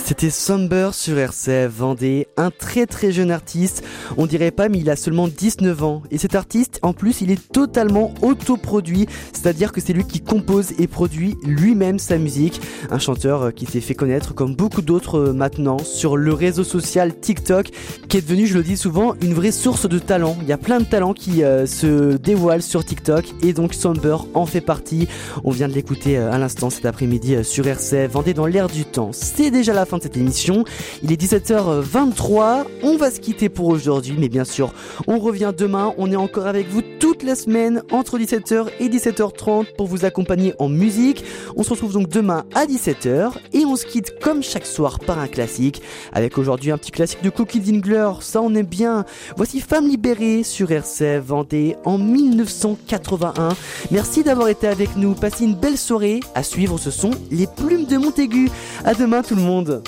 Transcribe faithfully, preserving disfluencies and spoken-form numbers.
C'était Somber sur R C F Vendée, un très très jeune artiste, on dirait pas mais il a seulement dix-neuf ans et cet artiste en plus il est totalement autoproduit, c'est-à-dire que c'est lui qui compose et produit lui-même sa musique, un chanteur qui s'est fait connaître comme beaucoup d'autres maintenant sur le réseau social TikTok qui est devenu, je le dis souvent, une vraie source de talent. Il y a plein de talents qui euh, se dévoilent sur TikTok et donc Somber en fait partie. On vient de l'écouter euh, à l'instant cet après-midi euh, sur R C F Vendée dans l'air du temps. C'est déjà la fin de cette émission, il est dix-sept heures vingt-trois, on va se quitter pour aujourd'hui mais bien sûr on revient demain, on est encore avec vous toute la semaine entre dix-sept heures et dix-sept heures trente pour vous accompagner en musique. On se retrouve donc demain à dix-sept heures et on se quitte comme chaque soir par un classique avec aujourd'hui un petit classique de Cookie Dingler, ça on aime bien. Voici Femme libérée sur R C F Vendée en dix-neuf cent quatre-vingt-un. Merci d'avoir été avec nous, passez une belle soirée. À suivre, ce sont les Plumes de Montaigu. À demain tout le monde.